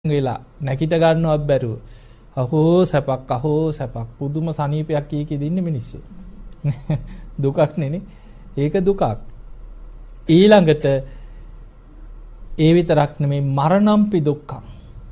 වෙලා නැකිට ගන්නවත් බැරුව අහෝ සැපක් පුදුම සනීපයක් කීකේ දින්නේ මිනිස්සු. දුකක් නෙනේ. ඒක දුකක්. ඊළඟට ඒ විතරක් නෙමෙයි මරණම්පි දුක්ඛං.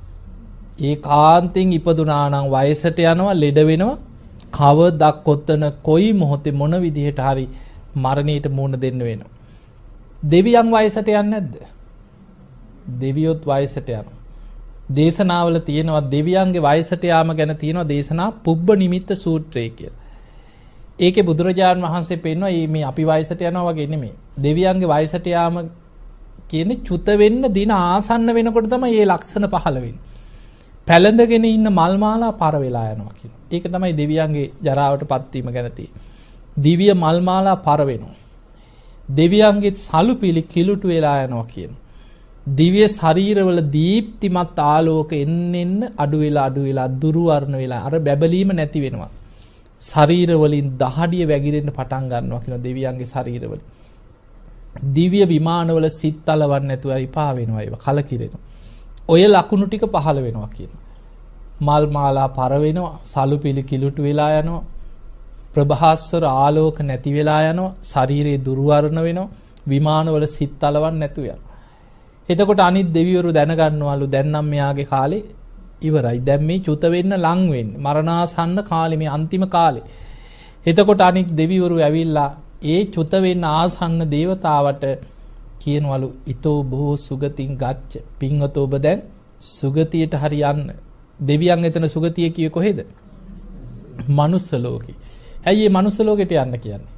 ඒකාන්තයෙන් ඉපදුනා නම් වයසට යනවා, ලෙඩ වෙනවා, කවදක් කොතන කොයි මොහොතේ මොන විදිහට හරි මරණයට මුහුණ දෙන්න වෙනවා. දෙවියන් වයසට යන්නේ නැද්ද? දෙවියොත් වයසට යනවා. දේශනාවල තියෙනවා දෙවියන්ගේ වයසට යාම ගැන තියෙනවා දේශනා පුබ්බ නිමිත්ත සූත්‍රය කියලා. ඒකේ බුදුරජාණන් වහන්සේ පෙන්වනවා මේ අපි වයසට යනවා වගේ නෙමෙයි. දෙවියන්ගේ වයසට යාම කියන්නේ චුත වෙන්න දින ආසන්න වෙනකොට තමයි මේ ලක්ෂණ පහළ වෙන්නේ. පැලඳගෙන ඉන්න මල් මාලා පර වෙලා යනවා කියනවා. ඒක තමයි දෙවියන්ගේ ජරාවටපත් වීම ගැන තියෙන්නේ. දිව්‍ය මල් මාලා පර වෙනවා. දෙවියන්ගේ සලු පිලි කිලුට වෙලා යනවා කියනවා. දිව්‍ය ශරීරවල දීප්තිමත් ආලෝක එන්න අඩු වෙලා දුර්වර්ණ වෙලා අර බැබලීම නැති වෙනවා. ශරීර වලින් දහඩිය වැగిරෙන්න පටන් ගන්නවා කියන දෙවියන්ගේ ශරීරවල. දිව්‍ය විමානවල සිත් තලවන්න නැතුව ඉපා වෙනවා ඒවා කලකිරෙනවා. ඔය ලකුණු ටික පහළ වෙනවා කියනවා. මල් මාලා පර වෙනවා, සලු පිලි කිලුට වෙලා යනවා, ප්‍රභාස්වර ආලෝක නැති වෙලා යනවා, ශරීරේ දුර්වර්ණ වෙනවා, විමානවල සිත් තලවන්න නැතුව යනවා. එතකොට අනිත් දෙවිවරු දැනගන්නවලු දැන් නම් මෙයාගේ කාලේ ඉවරයි. දැන් මේ චුත වෙන්න ලං වෙන්නේ. මරණාසන්න කාලේ මේ අන්තිම කාලේ. එතකොට අනිත් දෙවිවරු ඇවිල්ලා ඒ චුත වෙන්න ආසන්න දේවතාවට කියනවලු ඊතෝ බොහෝ සුගතින් ගච්ඡ. පින්වතෝ ඔබ දැන් සුගතියට හරි යන්න. දෙවියන් එතන සුගතිය කියේ කොහෙද? මනුස්ස ලෝකේ. ඇයි මේ මනුස්ස ලෝකෙට යන්න කියන්නේ?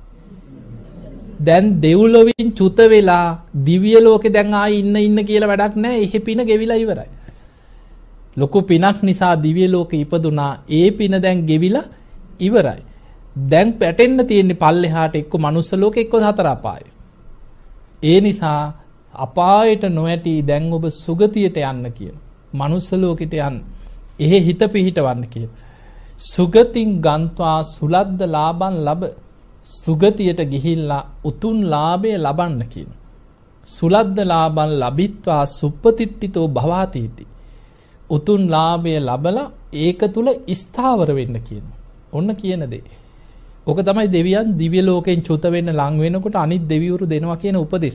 දැන් දෙව්ලොවින් චුත වෙලා දිව්‍ය ලෝකේ දැන් ආයි ඉන්න කියලා වැඩක් නැහැ. එහෙ පින ගෙවිලා ඉවරයි. ලොකු පිනක් නිසා දිව්‍ය ලෝකේ ඉපදුනා. ඒ පින දැන් ගෙවිලා ඉවරයි. දැන් පැටෙන්න තියෙන්නේ පල්ලෙහාට එක්ක මනුස්ස ලෝකේ එක්ක හතර අපාය. ඒ නිසා අපායට නොඇටි දැන් ඔබ සුගතියට යන්න කියන. මනුස්ස ලෝකෙට යන්න. එහෙ හිත පිහිටවන්න කියන. සුගතින් ගන්්වා සුලද්ද ලාභං ලබ. සුගතියට ගිහිල්ලා උතුම් ලාභය ලබන්න කියන. සුලද්ද ලාභං ලබිත්වා සුප්පතිට්ඨිතෝ භවාතීති. උතුම් ලාභය ලබලා ඒක තුල ස්ථාවර වෙන්න කියන. ඔන්න කියන දේ. ඔක තමයි දෙවියන් දිව්‍ය ලෝකෙන් චුත වෙන්න ලං වෙනකොට අනිත් දෙවිවරු දෙනවා කියන උපදේශ.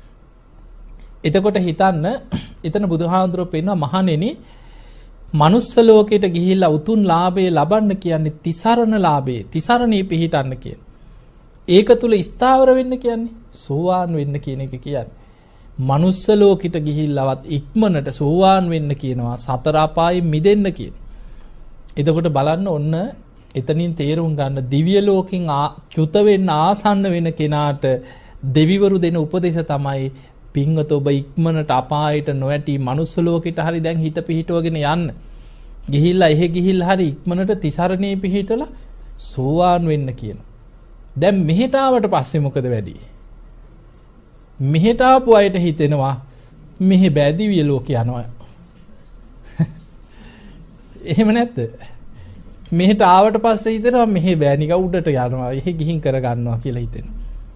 එතකොට හිතන්න එතන බුදුහාඳුරෝ පෙන්වනවා මහණෙනි මනුස්ස ලෝකයට ගිහිල්ලා උතුම් ලාභය ලබන්න කියන්නේ තිසරණ ලාභය. තිසරණේ පිහිටන්න කියන. ඒක තුල ස්ථාවර වෙන්න කියන්නේ සෝවාන් වෙන්න කියන එක කියන්නේ. මනුස්ස ලෝකෙට ගිහිල්ලවත් ඉක්මනට සෝවාන් වෙන්න කියනවා. සතර අපායෙන් මිදෙන්න කියන. එතකොට බලන්න ඔන්න එතනින් තේරුම් ගන්න දිව්‍ය ලෝකෙන් චුත වෙන්න ආසන්න වෙන කෙනාට දෙවිවරු දෙන උපදේශ තමයි පින්වත ඔබ ඉක්මනට අපායට නොඇටි මනුස්ස ලෝකෙට හරි දැන් හිත පිහිටවගෙන යන්න. ගිහිල්ලා එහෙ ගිහිල්ලා හරි ඉක්මනට තිසරණේ පිහිටලා සෝවාන් වෙන්න කියන. දැන් මෙහෙට ආවට පස්සේ මොකද වෙන්නේ? මෙහෙට ආපු අයට හිතෙනවා මෙහෙ බෑ දිව්‍ය ලෝක යනවා. එහෙම නැද්ද? මෙහෙට ආවට පස්සේ හිතෙනවා මෙහෙ බෑ නිකන් උඩට යනවා. එහෙ ගිහින් කර ගන්නවා කියලා හිතෙනවා.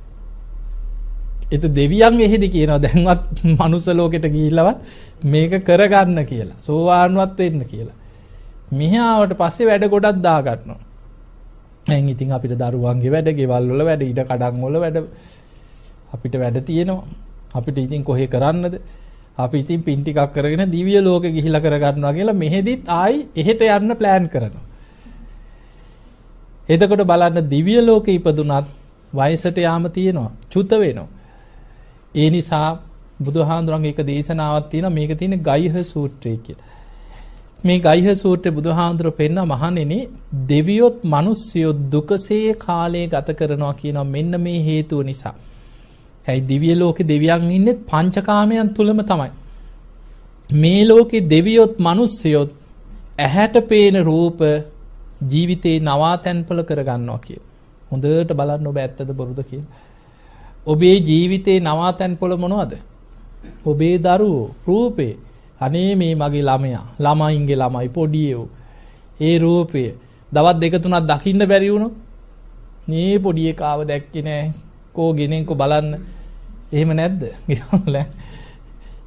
ඒත් දෙවියන් එහෙදි කියනවා දැන්වත් මනුස්ස ලෝකෙට ගිහිල්ලවත් මේක කරගන්න කියලා. සෝවාන්වත් වෙන්න කියලා. මෙහෙ ආවට පස්සේ වැඩ ගොඩක් දා ගන්නවා. දැන් ඉතින් අපිට දරුවන්ගේ වැඩ, ගෙවල් වල වැඩ, ඉඩ කඩන් වල වැඩ අපිට වැඩ තියෙනවා. අපිට ඉතින් කොහේ කරන්නද? අපි ඉතින් පින් ටිකක් කරගෙන දිව්‍ය ලෝකෙ ගිහිලා කර ගන්නවා කියලා මෙහෙදිත් ආයි එහෙට යන්න ප්ලෑන් කරනවා. එතකොට බලන්න දිව්‍ය ලෝකෙ ඉපදුනත් වයසට යාම තියෙනවා. චුත වෙනවා. ඒ නිසා බුදුහාඳුරන්ගේ එක දේශනාවක් තියෙනවා. මේක තියෙන්නේ ගයිහ සූත්‍රය කියලා. මේ ගයිහ සූත්‍රයේ බුදුහාඳුරෝ පෙන්න මහණෙනි දෙවියොත් මිනිස්යෝ දුකසේ කාලය ගත කරනවා කියනවා මෙන්න මේ හේතුව නිසා. ඇයි දිව්‍ය ලෝකේ දෙවියන් ඉන්නේ පංචකාමයන් තුලම තමයි. මේ ලෝකේ දෙවියොත් මිනිස්යොත් ඇහැට පේන රූප ජීවිතේ නවාතැන්පල කරගන්නවා කියලා. හොඳට බලන්න ඔබ ඇත්තද බොරුද කියලා. ඔබේ ජීවිතේ නවාතැන්පල මොනවද? ඔබේ දරුවෝ රූපේ. අනේ මේ මගේ ළමයා, ළමයින්ගේ ළමයි පොඩියෝ. ඒ රූපය දවස් දෙක තුනක් දකින්න බැරි වුණොත් මේ පොඩි එකාව දැක්කේ නෑ. කෝ ගෙනෙන්කෝ බලන්න. එහෙම නැද්ද?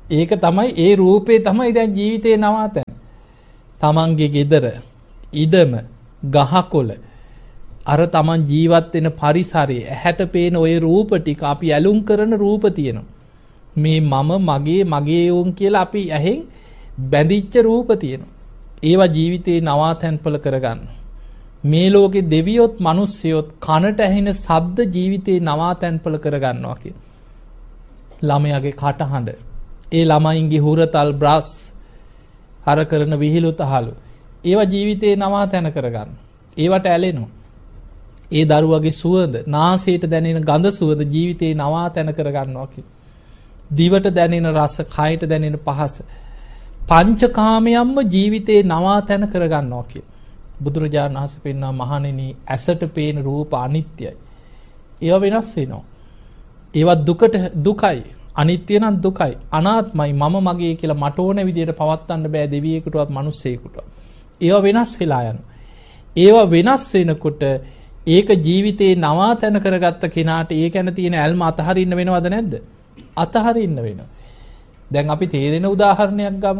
ඒක තමයි ඒ රූපේ තමයි දැන් ජීවිතේ නවාතැන. තමන්ගේ ගෙදර, ඉඩම, ගහකොළ, අර තමන් ජීවත් වෙන පරිසරය, ඇහැට පේන ওই රූප ටික අපි ඇලුම් කරන රූප තියෙනවා. මේ මම මගේ උන් කියලා අපි ඇහෙන් බැඳිච්ච රූප තියෙනවා. ඒවා ජීවිතේ නවාතැන්පල කරගන්න. මේ ලෝකේ දෙවියොත් මිනිස්සයොත් කනට ඇහෙන ශබ්ද ජීවිතේ නවාතැන්පල කරගන්නවා කියන. ළමයාගේ කටහඬ, ඒ ළමයින්ගේ හුරතල් බ්‍රස්, අර කරන විහිළු තහළු, ඒවා ජීවිතේ නවාතැන කරගන්න. ඒවට ඇලෙනවා. ඒ දරුවගේ සුවඳ, නාසයට දැනෙන ගඳ සුවඳ ජීවිතේ නවාතැන කරගන්නවා කියන. දිවට දැනෙන රස, කයට දැනෙන පහස, පංචකාමයන්ම ජීවිතේ නවාතැන කරගන්නවා කියන. බුදුරජාණන් වහන්සේ පෙන්වනවා මහණෙනි, ඇසට පේන රූප අනිත්‍යයි. ඒවා වෙනස් වෙනවා. ඒවා දුකයි. අනිත්‍ය නම් දුකයි. අනාත්මයි. මම මගේ කියලා මට ඕන විදියට පවත්වන්න බෑ දෙවියෙකුටවත් මිනිස්සෙකුටවත්. ඒවා වෙනස් වෙලා යනවා. ඒවා වෙනස් වෙනකොට ඒක ජීවිතේ නවාතැන කරගත්ත කෙනාට ඒ ගැන තියෙන ඇල්ම අතහරින්න වෙනවද නැද්ද? අතහරින්න වෙනවා. දැන් අපි තේරෙන උදාහරණයක් ගමු.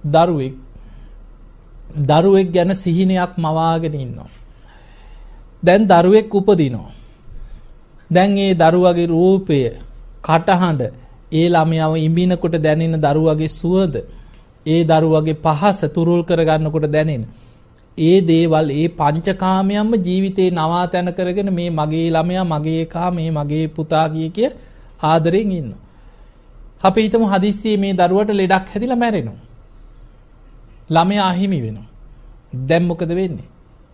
දරුවෙක් ගැන සිහිනයක් මවාගෙන ඉන්නවා. දැන් දරුවෙක් උපදිනවා. දැන් ඒ දරුවගේ රූපය, කටහඬ, ඒ ළමයාව ඉඹිනකොට දැනෙන දරුවගේ සුවඳ, ඒ දරුවගේ පහස තුරුල් කරගන්නකොට දැනෙන ඒ දේවල්, ඒ පංචකාමයන්ම ජීවිතේ නවාතැන කරගෙන මේ මගේ ළමයා, මගේ එකා, මේ මගේ පුතා කිය ආදරෙන් ඉන්නවා. අපි හිතමු හදිස්සියේ මේ දරුවට ලෙඩක් හැදිලා මැරෙනවා. ළමයා අහිමි වෙනවා. දැන් මොකද වෙන්නේ?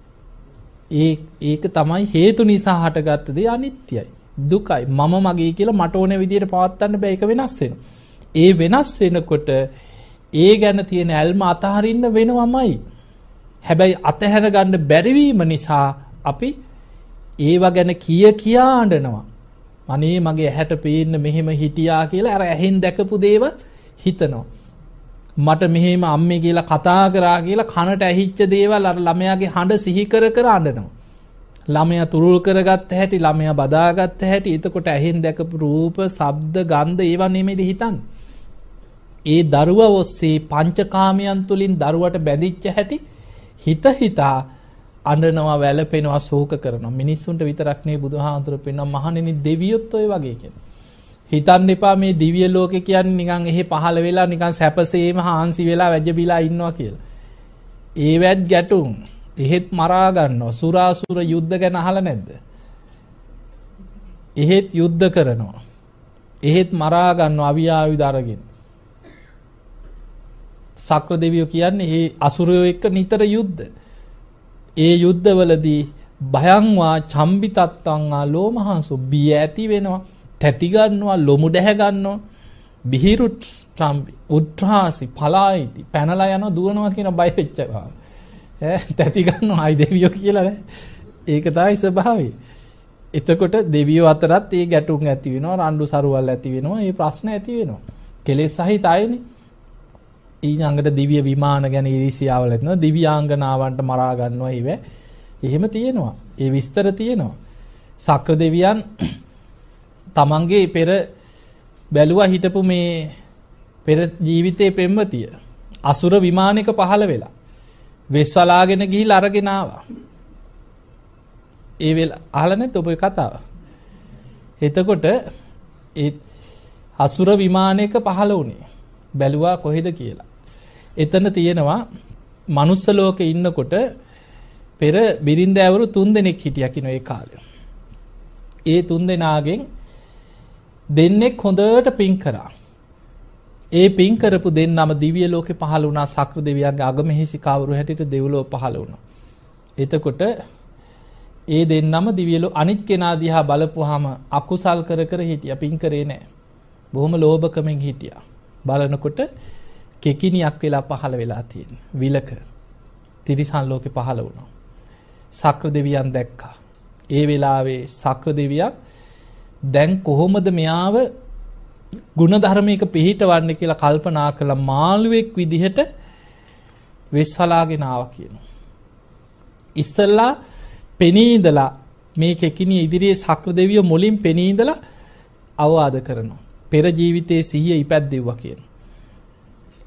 ඒක තමයි හේතු නිසා හටගත්ත දේ අනිත්‍යයි, දුකයි. මම මගේ කියලා මට ඕන විදියට පවත්වන්න බෑ. ඒක වෙනස් වෙනවා. ඒ වෙනස් වෙනකොට ඒ ගැන තියෙන ඇල්ම අතහරින්න වෙනවමයි. හැබැයි අතහැර ගන්න බැරිවීම නිසා අපි ඒවා ගැන කියා අඬනවා. අනේ මගේ ඇහැට පේන්න මෙහෙම හිටියා කියලා අර ඇහෙන් දැකපු දේවල් හිතනවා. මට මෙහෙම අම්මේ කියලා කතා කරා කියලා කනට ඇහිච්ච දේවල් අර ළමයාගේ හඬ සිහි කර අඬනවා. ළමයා තුරුල් කරගත්ත හැටි, ළමයා බදාගත්ත හැටි, එතකොට ඇහෙන් දැකපු රූප, ශබ්ද, ගන්ධ ඒවා නෙමෙයිද හිතන්නේ. ඒ දරුවා ඔස්සේ පංචකාමයන් තුලින් දරුවට බැඳිච්ච හැටි හිතා අඬනවා, වැළපෙනවා, ශෝක කරනවා. මිනිස්සුන්ට විතරක් නෙවෙයි බුදුහාමුදුරුවෝ පෙන්වනවා මහණෙනි දෙවියොත් ඔය වගේ කියලා. හිතන්න එපා මේ දිව්‍ය ලෝකේ කියන්නේ නිකන් එහෙ පහළ වෙලා නිකන් සැපසේම හාන්සි වෙලා වැජබිලා ඉන්නවා කියලා. ඒවත් ගැටුම්. එහෙත් මරා ගන්නවා. සුරාසුර යුද්ධ ගැන අහලා නැද්ද? එහෙත් යුද්ධ කරනවා. එහෙත් මරා ගන්නවා අවියායුධ අරගෙන. සක්‍ර දෙවියෝ කියන්නේ මේ අසුරයෝ එක්ක නිතර යුද්ධ. ඒ යුද්ධවලදී භයංවා චම්බිතත්තං ආලෝමහංසු බිය ඇති වෙනවා, තැති ගන්නවා, ලොමු දැහ ගන්නවා, බිහිරුත් චම්බි උත්‍රාසි පලායිති පැනලා යනවා, දුවනවා කියන බය වෙච්ච ගා. තැති ගන්නවා අයි දෙවියෝ කියලා නෑ. ඒක තමයි ස්වභාවය. එතකොට දෙවියෝ අතරත් මේ ගැටුම් ඇති වෙනවා, රණ්ඩු සරුවල් ඇති වෙනවා, මේ ප්‍රශ්න ඇති වෙනවා. කෙලෙස් සහිත අයනේ. ඊළඟට දිව්‍ය විමාන ගැන ඉරිසියාවල් ඇතිවෙනවා, දිව්‍යාංගනාවන්ට මරා ගන්නවා ඉව. එහෙම තියෙනවා. ඒ විස්තර තියෙනවා. සක්‍ර දෙවියන් තමන්ගේ පෙර බැලුවා හිටපු මේ පෙර ජීවිතයේ පෙම්වතිය අසුර විමානයක පහළ වෙලා වෙස්වලාගෙන ගිහිල්ලා අරගෙන ආවා. ඒ වෙලාව අහලා නැත්ද ඔබ කතාව? එතකොට ඒ අසුර විමානයක පහළ වුණේ බැලුවා කොහෙද කියලා. එතන තියෙනවා මනුස්ස ලෝකේ ඉන්නකොට පෙර බිරින්දෑවරු 3 දෙනෙක් හිටියා කිනෝ ඒ කාලේ. ඒ 3 දෙනාගෙන් දෙන්නෙක් හොඳට පින් කරා. ඒ පින් කරපු දෙන්නම දිව්‍ය ලෝකේ පහළ වුණා. සක්‍ර දෙවියන්ගේ අගමහිසිකාවරු හැටියට දෙව්ලොව පහළ වුණා. එතකොට ඒ දෙන්නම දිව්‍ය ලෝක අනිත් කෙනා දිහා බලපුවාම අකුසල් කර හිටියා. පින් කරේ නැහැ. බොහොම ලෝභකමෙන් හිටියා. බලනකොට කෙකිනියක් වෙලා පහළ වෙලා තියෙන විලක තිරිසන් ලෝකේ පහළ වුණා. සක්‍ර දෙවියන් දැක්කා. ඒ වෙලාවේ සක්‍ර දෙවියන් දැන් කොහොමද මෙයාව ගුණ ධර්මයක පිළිහිටවන්නේ කියලා කල්පනා කළා. මාළුවෙක් විදිහට වෙස්වලාගෙන ආවා කියනවා. ඉස්සල්ලා පෙනී ඉඳලා මේ කෙකිනිය ඉදිරියේ සක්‍ර දෙවියෝ මුලින් පෙනී ඉඳලා අවවාද කරනවා. පෙර ජීවිතයේ සිහිය ඉපැද්දෙව්වා කියන.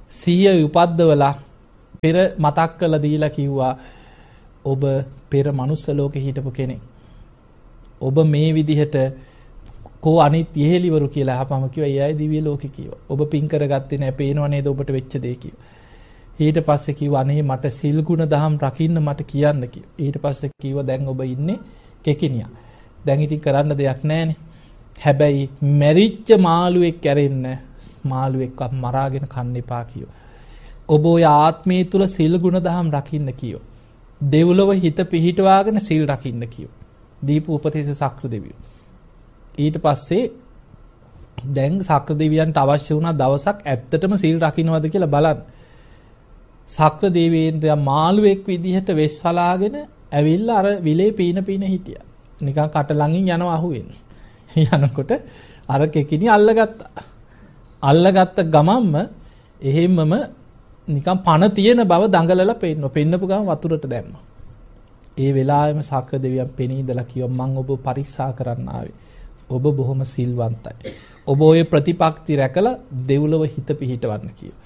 සිහිය උපද්දවලා පෙර මතක් කරලා දීලා කිව්වා ඔබ පෙර මනුස්ස ලෝකේ හිටපු කෙනෙක්. ඔබ මේ විදිහට කෝ අනිත් ඉහෙලිවරු කියලා අහපම කිව්වා එයයි දිව්‍ය ලෝකේ කිව්වා. ඔබ පින් කරගත්තේ නැහැ පේනව නේද ඔබට වෙච්ච දේ කිව්වා. ඊට පස්සේ කිව්වා අනේ මට සිල් ගුණ දහම් රකින්න මට කියන්න කිව්වා. ඊට පස්සේ කිව්වා දැන් ඔබ ඉන්නේ කෙකිනියා. දැන් ඉතින් කරන්න දෙයක් නැහැනේ. හැබැයි මැරිච්ච මාළුවෙක් කැරෙන්න මාළුවෙක්වත් මරාගෙන කන්න එපා කිව්වා. ඔබ ඔය ආත්මය තුල සිල් ගුණ දහම් රකින්න කිව්වා. දෙව්ලොව හිත පිහිටවාගෙන සිල් රකින්න කිව්වා. දීප උපතිස්ස සක්‍ර දෙවියෝ. ඊට පස්සේ දැන් සක්‍ර දෙවියන්ට අවශ්‍ය වුණා දවසක් ඇත්තටම සිල් රකින්නවද කියලා බලන්න. සක්‍ර දේවේන්ද්‍රයා මාළුවෙක් විදිහට වෙස් වලාගෙන ඇවිල්ලා අර විලේ පීන හිටියා. නිකන් කට ළඟින් යනවා අහුවෙන්නේ. යනකොට අර කෙකිනි අල්ලගත්තා. අල්ලගත්ත ගමන්ම එහෙම්මම නිකන් පණ තියෙන බව දඟලලා පෙන්නනවා. පෙන්නපු ගමන් වතුරට දැම්මා. ඒ වෙලාවෙම සක්‍ර දෙවියන් පෙනී ඉඳලා කිව්වා මම ඔබ පරීක්ෂා කරන්න ආවේ. ඔබ බොහොම සිල්වන්තයි. ඔබ ඔය ප්‍රතිපක්ති රැකලා දෙව්ලොව හිත පිහිටවන්න කිව්වා.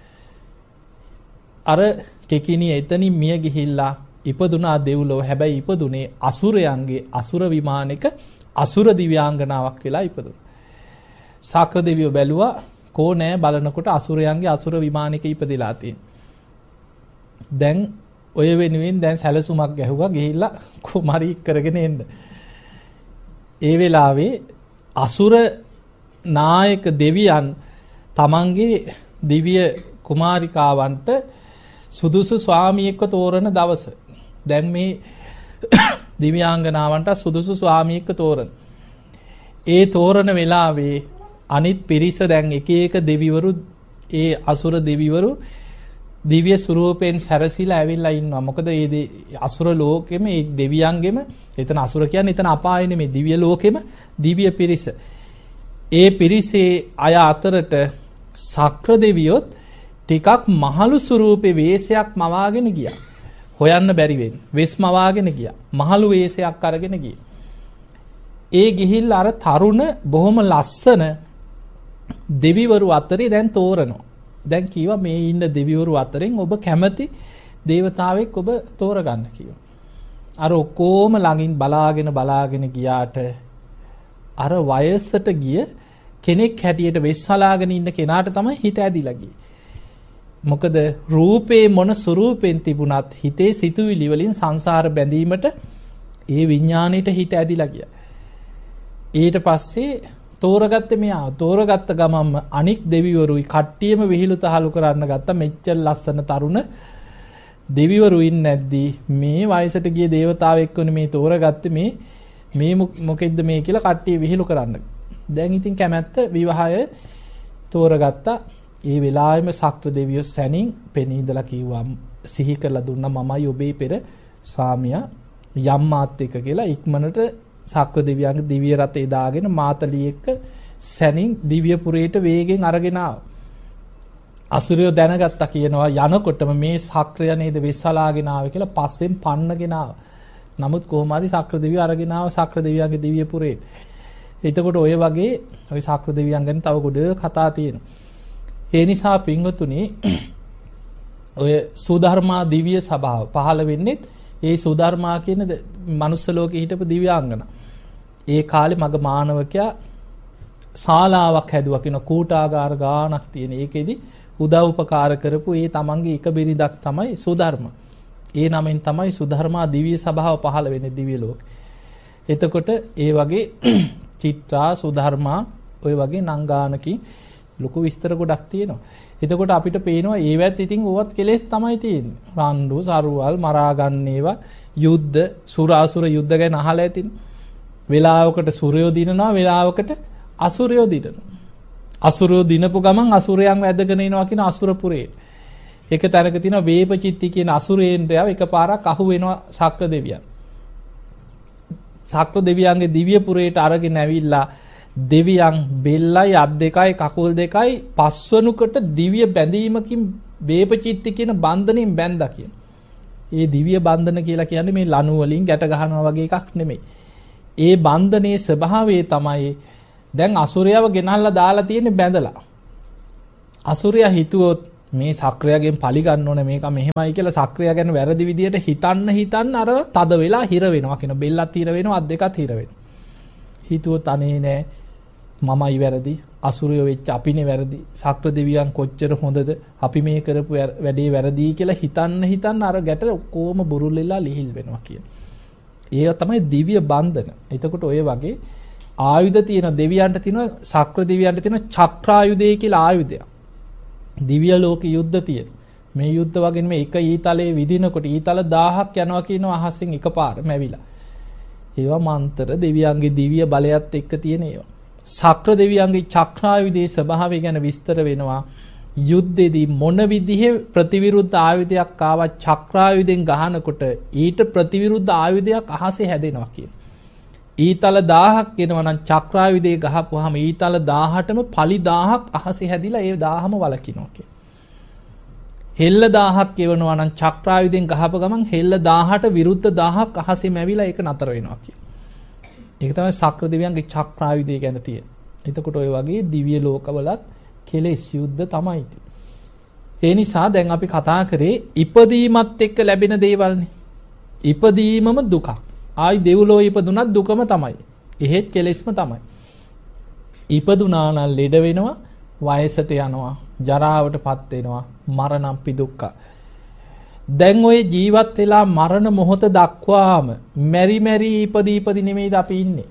අර කෙකිනි එතනින් මිය ගිහිල්ලා ඉපදුනා දෙව්ලොව. හැබැයි ඉපදුනේ අසුරයන්ගේ අසුර විමානයක අසුර දිව්‍යාංගනාවක් වෙලා ඉපදුනා. සක්‍ර දෙවියෝ බැලුවා කෝ නෑ බලනකොට අසුරයන්ගේ අසුර විමානයක ඉපදෙලා තියෙන. දැන් ඔය වෙනුවෙන් දැන් සැලසුමක් ගැහුවා ගිහිල්ලා කුමාරී කරගෙන එන්න. ඒ වෙලාවේ අසුර නායක දෙවියන් තමන්ගේ දිව්‍ය කුමාරිකාවන්ට සුදුසු ස්වාමියෙක්ව තෝරන දවස. දැන් මේ දිව්‍යාංගනාවන්ට සුදුසු ස්වාමියෙක්ව තෝරන. ඒ තෝරන වෙලාවේ අනිත් පිරිස දැන් එක එක දෙවිවරු ඒ අසුර දෙවිවරු දිව්‍ය ස්වරූපයෙන් සැරසිලා ඇවිල්ලා ඉන්නවා. මොකද මේ අසුර ලෝකෙම මේ දෙවියන්ගෙම එතන අසුර කියන්නේ එතන අපාය නෙමෙයි දිව්‍ය ලෝකෙම දිව්‍ය පිරිස. ඒ පිරිසේ අය අතරට සක්‍ර දෙවියොත් ටිකක් මහලු ස්වරූපේ වේශයක් මවාගෙන ගියා. හොයන්න බැරි වෙන්නේ. වෙස් මවාගෙන ගියා. මහලු වේශයක් අරගෙන ගියා. ඒ ගිහිල්ලා අර තරුණ බොහොම ලස්සන දෙවිවරු අතරේ දැන් තෝරනවා. දැන් කීවා මේ ඉන්න දෙවිවරු අතරින් ඔබ කැමති දේවතාවෙක් ඔබ තෝරගන්න කිව්වා. අර ඔක්කොම ළඟින් බලාගෙන ගියාට අර වයසට ගිය කෙනෙක් හැටියට වෙස්සලාගෙන ඉන්න කෙනාට තමයි හිත ඇදිලා ගියේ. මොකද රූපේ මොන ස්වරූපෙන් තිබුණත් හිතේ සිතුවිලි වලින් සංසාර බැඳීමට ඒ විඥාණයට හිත ඇදිලා ගියා. ඊට පස්සේ තෝරගත්තේ මෙයා. තෝරගත්ත ගමන්ම අනික් දෙවිවරුයි කට්ටියම විහිළු තහළු කරන්න ගත්ත. මෙච්චර ලස්සන තරුණ දෙවිවරු ඉන්නේ නැද්දි මේ වයසට ගිය දේවතාවෙක් වුණේ මේ තෝරගත්තේ මේ මොකෙද්ද මේ කියලා කට්ටිය විහිළු කරන්න. දැන් ඉතින් කැමැත්ත විවාහය තෝරගත්තා. ඒ වෙලාවෙම සක්‍ර දෙවියෝ සැනින් පෙනී ඉඳලා කිව්වා සිහි කරලා දුන්නා මමයි ඔබේ පෙර ස්වාමියා යම් මාත් එක්ක කියලා. ඉක්මනට සක්‍ර දෙවියන්ගේ දිව්‍ය රථේ දාගෙන මාතලී එක්ක සැනින් දිව්‍ය පුරයට වේගෙන් අරගෙන ආවා. අසුරයෝ දැනගත්තා කියනවා යනකොටම මේ සක්‍රය නේද වෙස්වලාගෙන ආවේ කියලා පස්සෙන් පන්නගෙන ආවා. නමුත් කොහොම හරි සක්‍ර දෙවියෝ අරගෙන ආවා සක්‍ර දෙවියන්ගේ දිව්‍ය පුරයට. එතකොට ඔය වගේ ඔය සක්‍ර දෙවියන් ගැන තව ගොඩ කතා තියෙනවා. ඒ නිසා පින්වතුනි ඔය සුධර්මා දිව්‍ය සභාව පහළ වෙන්නේ ඒ සුධර්මා කියන මනුස්ස ලෝකේ හිටපු දිව්‍යාංගනා. ඒ කාලේ මග මානවකයා ශාලාවක් හැදුවා කියන කූටාගාර ගානක් තියෙන. ඒකෙදි උදව් උපකාර කරපු ඒ තමන්ගේ එක බිරිඳක් තමයි සුධර්ම. ඒ නමෙන් තමයි සුධර්මා දිව්‍ය සභාව පහළ වෙන්නේ දිව්‍ය ලෝකේ. එතකොට ඒ වගේ චිත්‍රා සුධර්මා ඔය වගේ නංගානකින් ලොකු විස්තර ගොඩක් තියෙනවා. එතකොට අපිට පේනවා ඒවත් ඉතින් ඕවත් කෙලෙස් තමයි තියෙන්නේ. රණ්ඩු සරුවල් මරා ගන්න ඒවා යුද්ධ සුරාසුර යුද්ධ ගැන අහලා ඇතින්. වෙලාවකට සූර්යෝ දිනනවා වෙලාවකට අසුරයෝ දිනනවා. අසුරයෝ දිනපු ගමන් අසුරයන් වැදගෙන එනවා කියන අසුරපුරේ. එක තැනක තියෙනවා වේපචිත්ති කියන අසුරේන්ද්‍රයව එකපාරක් අහු වෙනවා සක්‍ර දෙවියන්. සක්‍ර දෙවියන්ගේ දිව්‍ය පුරයට අරගෙන ඇවිල්ලා දෙවියන් බෙල්ලයි අත් දෙකයි කකුල් දෙකයි පස්වනුකට දිව්‍ය බැඳීමකින් වේපචිත්ති කියන බන්ධනෙන් බැඳලා කියන. ඒ දිව්‍ය බන්ධන කියලා කියන්නේ මේ ලණු වලින් ගැට ගහනවා වගේ එකක් නෙමෙයි. ඒ බන්ධනයේ ස්වභාවය තමයි දැන් අසුරයව ගෙනල්ලා දාලා තියෙන්නේ බැඳලා. අසුරයා හිතුවොත් මේ සක්‍රියගෙන් පලි ගන්න ඕනේ මේක මෙහෙමයි කියලා සක්‍රිය ගැන වැරදි විදියට හිතන්න අර තද වෙලා හිර වෙනවා කියන බෙල්ලත් හිර වෙනවා අත් දෙකත් හිර වෙනවා. හිතුවොත් අනේ නෑ මමයි වැරදි අසුරයෝ වෙච්ච අපිනේ වැරදි සක්‍ර දෙවියන් කොච්චර හොඳද අපි මේ කරපු වැඩේ වැරදි කියලා හිතන්න අර ගැට ඔක්කොම බුරුල් වෙලා ලිහිල් වෙනවා කියන. ඒක තමයි දිව්‍ය බන්ධන. එතකොට ඔය වගේ ආයුධ තියෙන දෙවියන්ට තියෙන සක්‍ර දෙවියන්ට තියෙන චක්‍රායුධය කියලා ආයුධයක්. දිව්‍ය ලෝක යුද්ධ තියෙන. මේ යුද්ධ වගේ මේ එක ඊතලයේ විදිනකොට ඊතල 1000ක් යනවා කියනවා අහසෙන් එකපාර මැවිලා. ඒවා මන්ත්‍ර දෙවියන්ගේ දිව්‍ය බලයත් එක්ක තියෙන ඒවා. සක්‍ර දෙවියන්ගේ චක්‍රායුධයේ ස්වභාවය ගැන විස්තර වෙනවා. යුද්ධෙදී මොන විදිහේ ප්‍රතිවිරුද්ධ ආයුධයක් ආවත් චක්‍රායුධෙන් ගහනකොට ඊට ප්‍රතිවිරුද්ධ ආයුධයක් අහසේ හැදෙනවා කියන. ඊතල 1000ක් එනවා නම් චක්‍රායුධයේ ගහපුවාම ඊතල 1000ටම පලි 1000ක් අහසේ හැදිලා ඒ 1000ම වලකිනවා කියන. හෙල්ල 1000ක් එවනවා නම් චක්‍රායුධෙන් ගහපු ගමන් හෙල්ල 1000ට විරුද්ධ 1000ක් අහසේ මැවිලා ඒක නතර වෙනවා කියන. ඒක තමයි සක්‍ර දෙවියන්ගේ චක්‍රායුධය ගැන තියෙන. එතකොට ඔය වගේ දිව්‍ය ලෝකවලත් කෙලෙස් යුද්ධ තමයි. ඒ නිසා දැන් අපි කතා කරේ ඉපදීමත් එක්ක ලැබෙන දේවල්නේ. ඉපදීමම දුකක්. ආයි දෙව්ලෝ ඉපදුනත් දුකම තමයි. එහෙත් කෙලෙස්ම තමයි. ඉපදුනා නම් ලෙඩ වෙනවා, වයසට යනවා, ජරාවටපත් වෙනවා, මරණම්පි දුක්ඛ. දැන් ඔය ජීවත් වෙලා මරණ මොහොත දක්වාම මෙරි ඉපදී නෙමෙයිද අපි ඉන්නේ.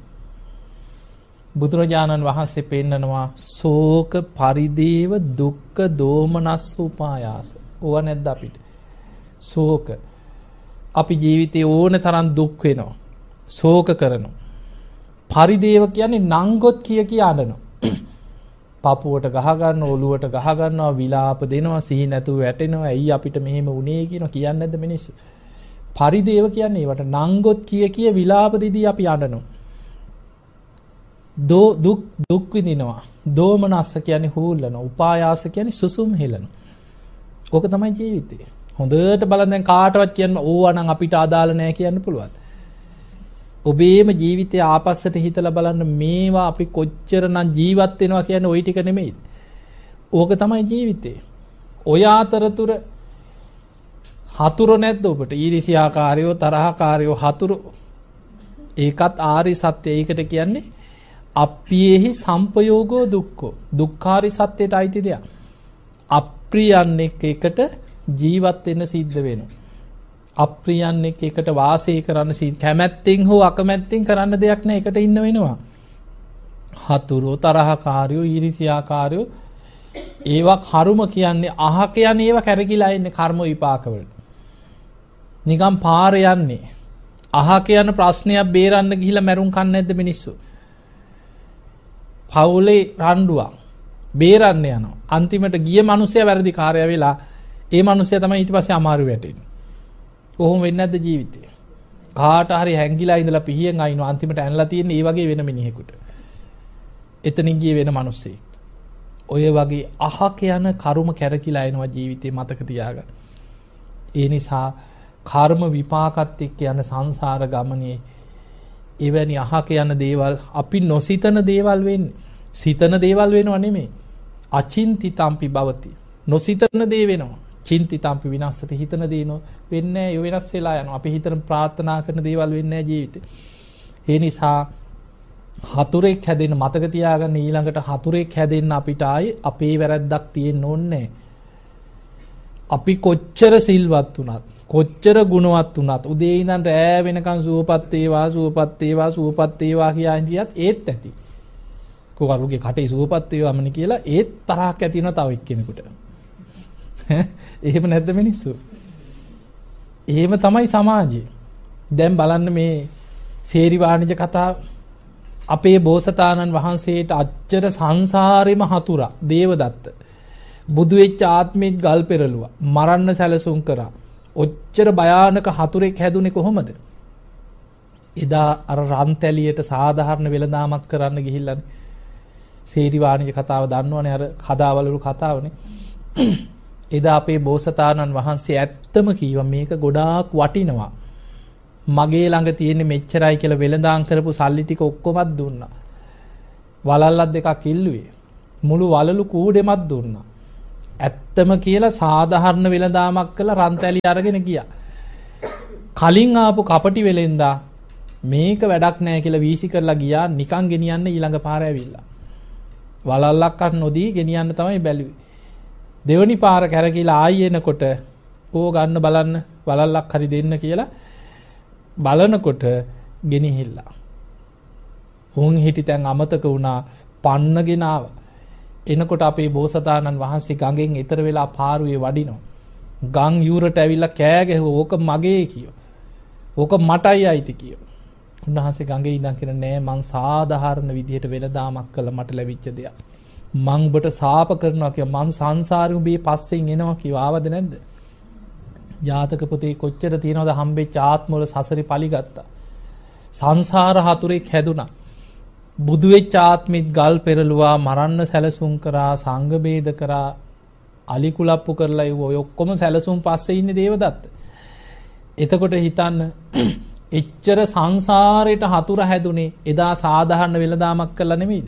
බුදුරජාණන් වහන්සේ පෙන්නනවා ශෝක පරිදේව දුක්ඛ දෝමනස්ස උපායාස. ඕව නැද්ද අපිට? ශෝක අපි ජීවිතේ ඕන තරම් දුක් වෙනවා. ශෝක කරනවා. පරිදේව කියන්නේ නංගොත් කිය අඬනවා. පපුවට ගහ ගන්න, ඔලුවට ගහ ගන්නවා, විලාප දෙනවා, සිහි නැතුව වැටෙනවා. ඇයි අපිට මෙහෙම වුනේ කියනවා කියන්නේ නැද්ද මිනිස්සු? පරිදේව කියන්නේ ඒවට නංගොත් කිය විලාප දෙදී අපි අඬනවා. දුක් විඳිනවා. දෝමනස්ස කියන්නේ හූල්ලනවා. උපායාස කියන්නේ සුසුම් හෙලනවා. ඕක තමයි ජීවිතේ. හොඳට බලන්න දැන් කාටවත් කියන්න ඕවා නම් අපිට අදාළ නැහැ කියන්න පුළුවන්. ඔබේම ජීවිතය ආපස්සට හිතලා බලන්න මේවා අපි කොච්චරනම් ජීවත් වෙනවා කියන්නේ ওই ටික නෙමෙයි. ඕක තමයි ජීවිතේ. ඔය අතරතුර හතුරු නැද්ද ඔබට? ඊර්ෂ්‍යාකාරයෝ, තරහකාරයෝ හතුරු. ඒකත් ආරි සත්‍ය. ඒකට කියන්නේ අප්පියෙහි සම්පයෝගෝ දුක්ඛෝ. දුක්ඛාරි සත්‍යයට අයිති දෙයක්. අප්‍රියන් එකට ජීවත් වෙන්න සිද්ධ වෙනවා. අප්‍රියන් එකට වාසය කරන්න කැමැත්තෙන් හෝ අකමැත්තෙන් කරන්න දෙයක් නෑ. එකට ඉන්න වෙනවා. හතුරෝ, තරහකාරයෝ, ඊර්ෂ්‍යාකාරයෝ ඒවා කර්ම කියන්නේ අහක යන්නේ ඒවා කැරකිලා ඉන්නේ කර්ම විපාකවලට. නිකන් පාර යන්නේ. අහක යන ප්‍රශ්නයක් බේරන්න ගිහිලා මැරුම් කන්නේ නැද්ද මිනිස්සු? පවුලේ රණ්ඩුවක් බේරන්න යනවා. අන්තිමට ගිය මිනිස්සයා වැරදි කාර්යය වෙලා ඒ මිනිස්සයා තමයි ඊට පස්සේ අමාරු වැටෙන්නේ. කොහොම වෙන්නේ නැද්ද ජීවිතේ? කාට හරි හැංගිලා ඉඳලා පිහියෙන් අයින්නවා අන්තිමට ඇනලා තියෙන්නේ ඒ වගේ වෙන මිනිහෙකුට. එතනින් ගියේ වෙන මිනිස්සෙක්. ඔය වගේ අහක යන කර්ම කැරකිලා එනවා ජීවිතේ මතක තියාගන්න. ඒ නිසා කර්ම විපාකත් එක්ක යන සංසාර ගමනේ එවැනි අහක යන දේවල් අපි නොසිතන දේවල් වෙන්නේ. සිතන දේවල් වෙනව නෙමෙයි. අචින්තිතම්පි භවති. නොසිතන දේ වෙනවා. චින්තිතම්පි විනාශති. හිතන දේ වෙන්නේ නැහැ. ඒ වෙනස් වෙලා යනවා. අපි හිතන ප්‍රාර්ථනා කරන දේවල් වෙන්නේ නැහැ ජීවිතේ. ඒ නිසා හතුරෙක් හැදෙන්න මතක තියාගන්න ඊළඟට හතුරෙක් හැදෙන්න අපිට ආයේ අපේ වැරද්දක් තියෙන්න ඕනේ. අපි කොච්චර සිල්වත් වුණත් කොච්චර ගුණවත් වුණත් උදේ ඉඳන් රෑ වෙනකන් සුවපත් වේවා කියා හිටියත් ඒත් ඇති. කොකරුගේ කටේ සුවපත් වේවාමනි කියලා ඒත් තරහක් ඇති වෙනවා තව එක්කෙනෙකුට. එහෙම නැද්ද මිනිස්සු? එහෙම තමයි සමාජය. දැන් බලන්න මේ සේරි වාණිජ කතාව. අපේ බෝසතාණන් වහන්සේට අච්චර සංසාරෙම හතුරා දේවදත්ත. බුදු වෙච්ච ආත්මෙත් ගල් පෙරළුවා. මරන්න සැලසුම් කරා. ඔච්චර භයානක හතුරෙක් හැදුනේ කොහොමද? එදා අර රන්තැලියට සාධාරණ වෙළඳාමක් කරන්න ගිහිල්ලානේ. සේරි වාණිජ කතාව දන්නවනේ අර කදාවලු කතාවනේ. එදා අපේ බෝසතාණන් වහන්සේ ඇත්තම කීවා මේක ගොඩාක් වටිනවා. මගේ ළඟ තියෙන්නේ මෙච්චරයි කියලා වෙළඳාම් කරපු සල්ලි ටික ඔක්කොමත් දුන්නා. වලල්ලක් දෙකක් ඉල්ලුවේ. මුළු වලලු කූඩෙමත් දුන්නා. ඇත්තම කියලා සාධාරණ වෙළඳාමක් කළා රන්තැලි අරගෙන ගියා. කලින් ආපු කපටි වෙලෙන්දා මේක වැඩක් නෑ කියලා වීසි කරලා ගියා නිකන් ගෙනියන්න ඊළඟ පාර ඇවිල්ලා. වලල්ලක්වත් නොදී ගෙනියන්න තමයි බැලුවේ. දෙවනි පාර කැරකිලා ආයෙ එනකොට ඕ ගන්න බලන්න වලල්ලක් හරි දෙන්න කියලා බලනකොට ගෙනිහිල්ලා. උන් හිටි තැන් අමතක වුණා පන්නගෙන ආවා. එනකොට අපේ බෝසතාණන් වහන්සේ ගඟෙන් ඈතර වෙලා පාරුවේ වඩිනවා. ගම් යූරට ඇවිල්ලා කෑ ගැහුවා ඕක මගේ කියෝ. ඕක මටයි අයිති කියෝ. උන්වහන්සේ ගඟේ ඉඳන් කියන නෑ මං සාධාරණ විදිහට වෙළදාමක් කළා මට ලැබිච්ච දෙයක්. මං ඔබට සාප කරනවා කියලා මං සංසාරෙ උඹේ පස්සෙන් එනවා කිව්වා ආවද නැද්ද? ජාතක පොතේ කොච්චර තියෙනවද හම්බෙච්ච ආත්මවල සසරේ පලිගත්තා. සංසාර හතුරෙක් හැදුනා. බුදු වෙච්ච ආත්මෙත් ගල් පෙරළුවා මරන්න සැලසුම් කරා සංඝ බේද කරා අලි කුලප්පු කරලා ඔය ඔක්කොම සැලසුම් පස්සේ ඉන්නේ දේවදත්ත. එතකොට හිතන්න එච්චර සංසාරයට හතුර හැදුනේ එදා සාධාරණ වෙළදාමක් කළා නෙමෙයිද?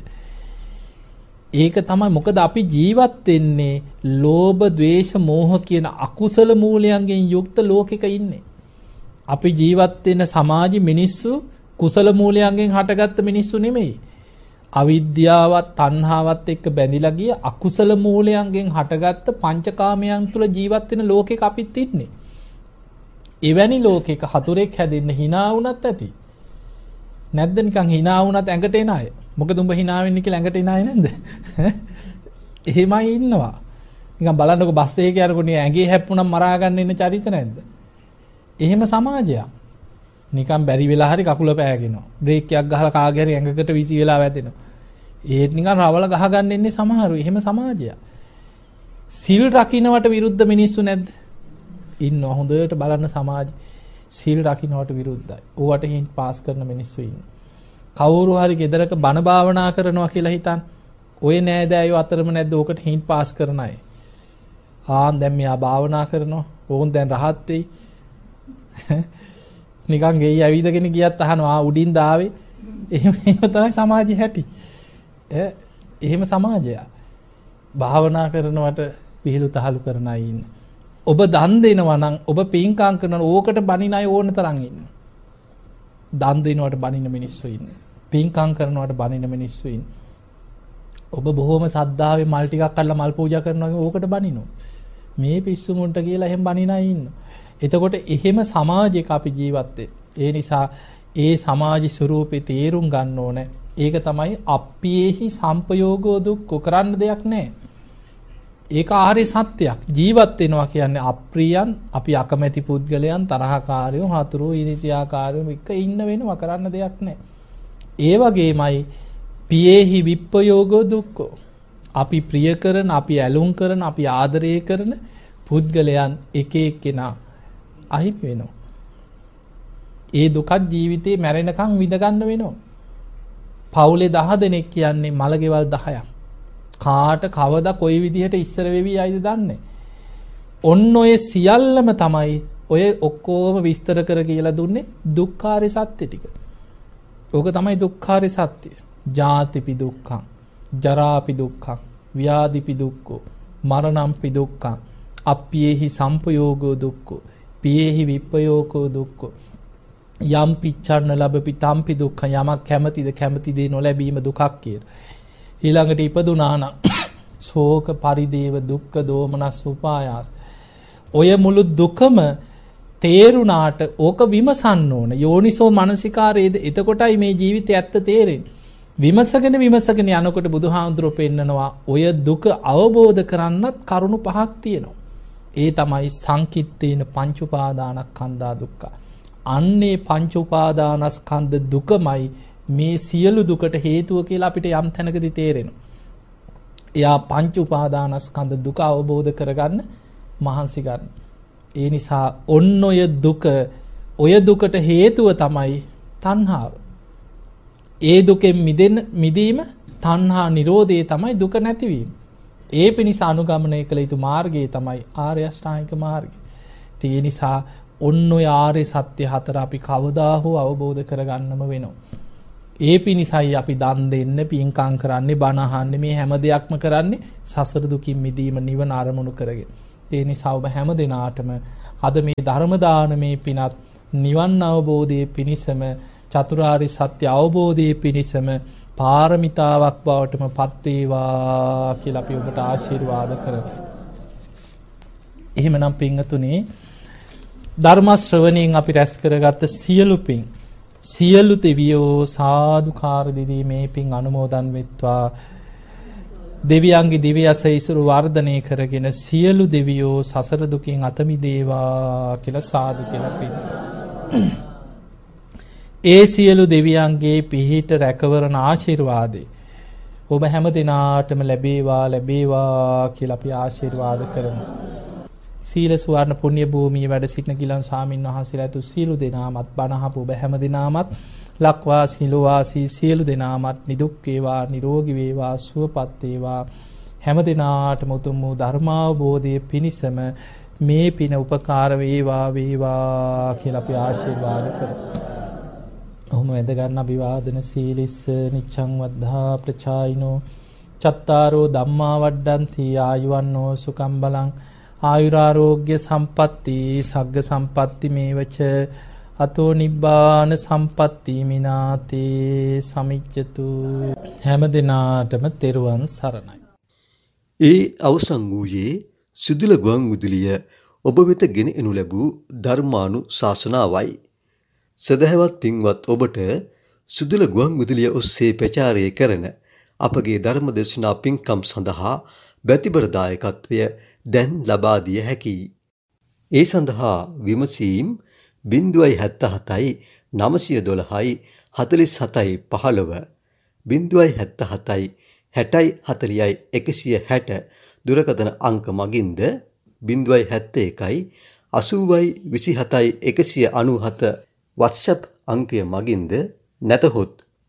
ඒක තමයි මොකද අපි ජීවත් වෙන්නේ ලෝභ, ද්වේෂ, මෝහ කියන අකුසල මූලයන්ගෙන් යුක්ත ලෝකෙක ඉන්නේ. අපි ජීවත් වෙන සමාජෙ මිනිස්සු කුසල මූලයන්ගෙන් හටගත්ත මිනිස්සු නෙමෙයි. අවිද්‍යාවත් තණ්හාවත් එක්ක බැඳිලා ගිය අකුසල මූලයන්ගෙන් හටගත්ත පංචකාමයන් තුල ජීවත් වෙන ලෝකෙක අපිත් ඉන්නේ. එවැනි ලෝකෙක හතුරෙක් හැදෙන්න hina වුණත් ඇති. නැද්ද නිකන් hina වුණත් ඇඟට එන අය. මොකද උඹ hina වෙන්නේ කියලා ඇඟට එන අය නැද්ද? එහෙමයි ඉන්නවා. නිකන් බලන්නකො බස් එකේ යනකොට ඇඟේ හැප්පුණම් මරා ගන්න ඉන්න චරිත නැද්ද? එහෙම සමාජයක්. නිකන් බැරි වෙලා හරි කකුල පෑගෙනවා. බ්‍රේක් එකක් ගහලා කාගේ හරි ඇඟකට විසි වෙලා වැදෙනවා. ඒත් නිකන් රවල ගහ ගන්න ඉන්නේ සමහරු. එහෙම සමාජයක්. සිල් රකින්නවට විරුද්ධ මිනිස්සු නැද්ද? ඉන්නවා. හොඳට බලන්න සමාජ සිල් රකින්නවට විරුද්ධයි. ඕවට හින් පාස් කරන මිනිස්සු ඉන්නවා. කවුරු හරි ගෙදරක බණ භාවනා කරනවා කියලා හිතන් ඔය නෑදෑයෝ අතරම නැද්ද ඕකට හින් පාස් කරන අය. දැන් මෙයා භාවනා කරනවා. ඕන් දැන් රහත් වෙයි. නිකන් ගෙයි ඇවිදගෙන ගියත් අහනවා උඩින් දාවේ. එහෙම තමයි සමාජය හැටි. එහෙම සමාජය. භාවනා කරනවට විහිළු තහළු කරන අය ඉන්නේ. ඔබ දන් දෙනවා නම් ඔබ පින්කම් කරනවා ඕකට බනින අය ඕන තරම් ඉන්නවා. දන් දෙනවට බනින මිනිස්සු ඉන්නේ. පින්කම් කරනවට බනින මිනිස්සු ඉන්නේ. ඔබ බොහොම සද්ධාවේ මල් ටිකක් අල්ලලා මල් පූජා කරනවා වගේ ඕකට බනිනවා. මේ පිස්සු මුන්ට කියලා එහෙම බනින අය ඉන්නවා. එතකොට එහෙම සමාජයක අපි ජීවත් වෙන්නේ. ඒ නිසා ඒ සමාජ ස්වරූපේ තේරුම් ගන්න ඕනේ. ඒක තමයි අප්පියේහි සම්පයෝගෝ දුක්ඛ කරන්න දෙයක් නැහැ. ඒක ආර්ය සත්‍යයක්. ජීවත් වෙනවා කියන්නේ අප්‍රියයන්, අපි අකමැති පුද්ගලයන්, තරහකාරයෝ, හතුරු, ඊර්ෂ්‍යාකාරයෝ එක්ක ඉන්න වෙනවා කරන්න දෙයක් නැහැ. ඒ වගේමයි පියේහි විප්පයෝගෝ දුක්ඛ. අපි ප්‍රිය කරන, අපි ඇලුම් කරන, අපි ආදරය කරන පුද්ගලයන් එක එක්කෙනා අහිමි වෙනවා. ඒ දුකත් ජීවිතේ මැරෙනකන් විඳ ගන්න වෙනවා. පවුලේ 10 දෙනෙක් කියන්නේ මලගෙවල් 10ක්. කාට කවදා කොයි විදිහට ඉස්සර වෙවි යයිද දන්නේ. ඔන්න ඔය සියල්ලම තමයි ඔය ඔක්කොම විස්තර කර කියලා දුන්නේ දුක්ඛාරය සත්‍ය ටික. ඕක තමයි දුක්ඛාරය සත්‍ය. ජාතිපි දුක්ඛං, ජරාපි දුක්ඛං, ව්‍යාධිපි දුක්ඛෝ, මරණම්පි දුක්ඛං, අප්පියේහි සම්පයෝගෝ දුක්ඛෝ, පියේහි විප්පයෝගෝ දුක්ඛෝ. යම් පිච්ඡන්න ලැබපි තම්පි දුක්ඛ. යමක් කැමැතිද කැමැති දේ නොලැබීම දුකක් කියලා. ඊළඟට ඉපදුනා නම් ශෝක පරිදේව දුක්ඛ දෝමනස් උපායාස. ඔය මුළු දුකම තේරුණාට ඕක විමසන්න ඕන. යෝනිසෝ මනසිකාරයේද එතකොටයි මේ ජීවිතය ඇත්ත තේරෙන්නේ. විමසගෙන යනකොට බුදුහාමුදුරුවෝ පෙන්නනවා ඔය දුක අවබෝධ කරන්නත් කරුණු 5ක් තියෙනවා. ඒ තමයි සංකිට්ඨේන පංච උපාදානස්කන්ධා දුක්ඛ. අන්නේ පංච උපාදානස්කන්ධ දුකමයි මේ සියලු දුකට හේතුව කියලා අපිට යම් තැනකදී තේරෙනවා. එයා පංච උපාදානස්කන්ධ දුක අවබෝධ කරගන්න මහන්සි ගන්න. ඒ නිසා ඔන්න ඔය දුකට හේතුව තමයි තණ්හාව. ඒ දුකෙන් මිදීම තණ්හා නිරෝධය තමයි දුක නැතිවීම. ඒ පිණිස අනුගමනය කළ යුතු මාර්ගය තමයි ආර්ය අෂ්ටාංගික මාර්ගය. ඒ නිසා ඔන්න ඔය ආර්ය සත්‍ය 4 අපි කවදා හෝ අවබෝධ කරගන්නම වෙනවා. ඒ පිණිසයි අපි දන් දෙන්න, පින්කම් කරන්නේ, බණ අහන්නේ, මේ හැම දෙයක්ම කරන්නේ සසර දුකින් මිදීම නිවන අරමුණු කරගෙන. ඒ නිසා ඔබ හැම දිනාටම අද මේ ධර්ම දානමේ පිනත් නිවන් අවබෝධයේ පිණිසම, චතුරාර්ය සත්‍ය අවබෝධයේ පිණිසම පාරමිතාවක් බවටම පත් වේවා කියලා අපි ඔබට ආශිර්වාද කරමු. එහෙමනම් පින්තුනේ ධර්ම ශ්‍රවණයෙන් අපි රැස් කරගත්ත සියලු පින් සියලු දෙවියෝ සාදුකාර දෙදී මේ පින් අනුමෝදන් වෙත්වා. දෙවියන්ගේ දිව්‍ය අසීසුරු වර්ධනය කරගෙන සියලු දෙවියෝ සසර දුකින් අත මිදේවා කියලා සාදු කියලා පින්. ඒ සියලු දෙවියන්ගේ පිහිට රැකවරණ ආශිර්වාදේ ඔබ හැම දිනාටම ලැබේවා කියලා අපි ආශිර්වාද කරමු. සීල සුවර්ණ පුණ්‍ය භූමියේ වැඩ සිටින ගිලන් ස්වාමීන් වහන්සේලා තු සියලු දෙනාමත් බණ අහපු ඔබ හැම දිනාමත් ලක්වාසී ලෝවාසී සියලු දෙනාමත් නිදුක් වේවා, නිරෝගී වේවා, සුවපත් වේවා. හැම දිනාටම උතුම් වූ ධර්මාවබෝධයේ පිණිසම මේ පින උපකාර වේවා කියලා අපි ආශිර්වාද කරමු. ඔහොම වැඳ ගන්න අභිවාදන සීලිස්ස නිච්ඡං වද්ධා ප්‍රචායිනෝ චත්තාරෝ ධම්මා වඩ්ඩಂತಿ ආයුවන්නෝ සුඛං බලං ආයුරාෝග්‍ය සම්පatti සග්ග සම්පatti මේවච අතෝ නිබ්බාන සම්පatti මිනාතේ සමිච්ඡතු. හැම දිනාටම තෙරුවන් සරණයි. ඒ අවසන් වූයේ සිදුල ගුවන් විදුලිය ඔබ වෙත ගෙන එනු ලැබූ ධර්මානු ශාසනාවයි. සදහවත් පින්වත් ඔබට සිදුල ගුවන් විදුලිය ඔස්සේ ප්‍රචාරය කරන අපගේ ධර්ම දේශනා පින්කම් සඳහා බැතිබර දායකත්වය දැන් ලබා දිය හැකියි. ඒ සඳහා විමසීම් 077යි 912යි 47යි 15 077යි 60යි 40යි 160 දුරකථන අංක මගින්ද 071යි 80යි 27යි 197 WhatsApp අංකය මගින්ද නැතහොත්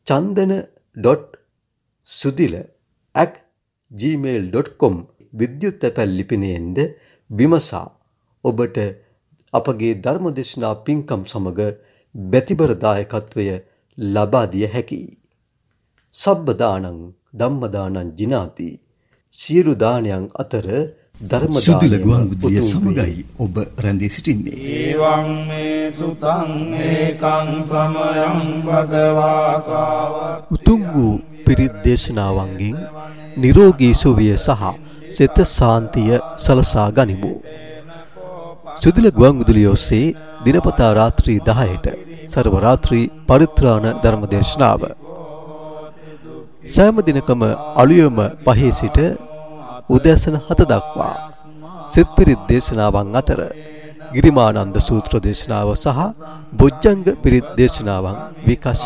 chandana.sudila@gmail.com විද්‍යුත් තැපැල් ලිපිනයෙන්ද විමසා ඔබට අපගේ ධර්මදේශනා පින්කම් සමග බැතිබර දායකත්වය ලබා දිය හැකියි. සබ්බ දානං ධම්ම දානං ජිනාති. සියලු දානයන් අතර ධර්ම දානය සුදුල ගුවන් විදුලිය සමගයි ඔබ රැඳී සිටින්නේ. ඒවං මේ සුතං ඒකං සමයං භගවා සාවක. උතුම් වූ පිරිත් දේශනාවන්ගෙන් නිරෝගී සුවය සහ සිත සාන්තිය සලසා ගනිමු. සුදුල ගුවන් විදුලිය ඔස්සේ දිනපතා රාත්‍රී 10ට සර්ව රාත්‍රී පරිත්‍රාණ ධර්ම දේශනාව සෑම දිනකම අලුයම 5 සිට උදෑසන 7 දක්වා සිත් පිරිත් දේශනාවන් අතර ගිරිමානන්ද සූත්‍ර දේශනාව සහ බොජ්ජංග පිරිත් දේශනාවන් විකාශ